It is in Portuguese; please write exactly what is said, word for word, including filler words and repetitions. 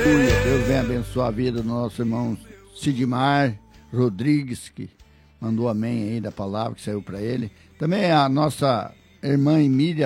Deus venha abençoar a vida do nosso irmão Sidmar Rodrigues, que mandou amém aí da palavra que saiu para ele. Também a nossa irmã Emília